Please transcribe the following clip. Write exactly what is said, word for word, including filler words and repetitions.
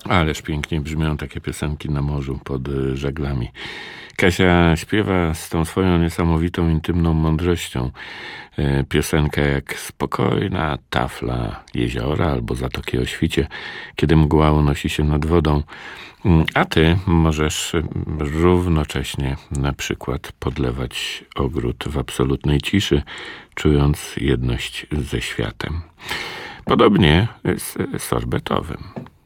Ależ pięknie brzmią takie piosenki na morzu pod żaglami. Kasia śpiewa z tą swoją niesamowitą, intymną mądrością piosenkę jak spokojna tafla jeziora albo Zatoki o Świcie, kiedy mgła unosi się nad wodą. A ty możesz równocześnie na przykład podlewać ogród w absolutnej ciszy, czując jedność ze światem. Podobnie z sorbetowym.